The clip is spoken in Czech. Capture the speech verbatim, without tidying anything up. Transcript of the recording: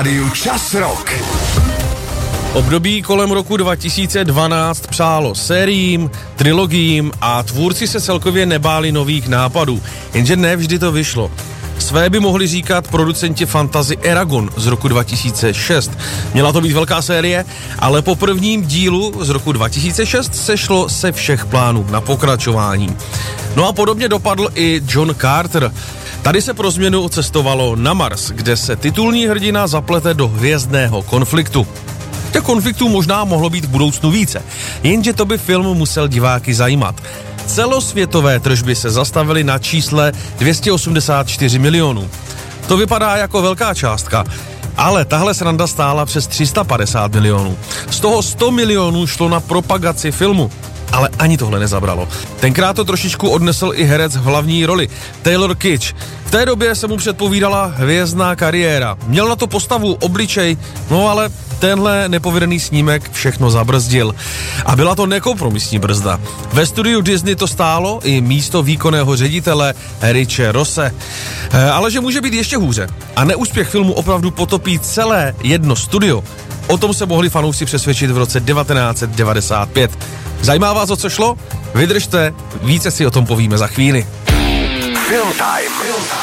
Čas Rock. Období kolem roku dva tisíce dvanáct přálo sériím, trilogiím a tvůrci se celkově nebáli nových nápadů, jenže ne vždy to vyšlo. Své by mohli říkat producenti fantasy Eragon z roku dva tisíce šest. Měla to být velká série, ale po prvním dílu z roku dva tisíce šest sešlo se všech plánů na pokračování. No a podobně dopadl i John Carter. Tady se pro změnu cestovalo na Mars, kde se titulní hrdina zaplete do hvězdného konfliktu. Těch konfliktů možná mohlo být v budoucnu více, jenže to by film musel diváky zajímat. Celosvětové tržby se zastavily na čísle dvě stě osmdesát čtyři milionů. To vypadá jako velká částka, ale tahle sranda stála přes tři sta padesát milionů. Z toho sto milionů šlo na propagaci filmu. Ale ani tohle nezabralo. Tenkrát to trošičku odnesl i herec v hlavní roli, Taylor Kitsch. V té době se mu předpovídala hvězdná kariéra. Měl na to postavu, obličej, no ale tenhle nepovedený snímek všechno zabrzdil. A byla to nekompromisní brzda. Ve studiu Disney to stálo i místo výkonného ředitele Riche Rosse. E, ale že může být ještě hůře. A neúspěch filmu opravdu potopí celé jedno studio. O tom se mohli fanoušci přesvědčit v roce devatenáct set devadesát pět. Zajímá vás, o co šlo? Vydržte, více si o tom povíme za chvíli. Film time.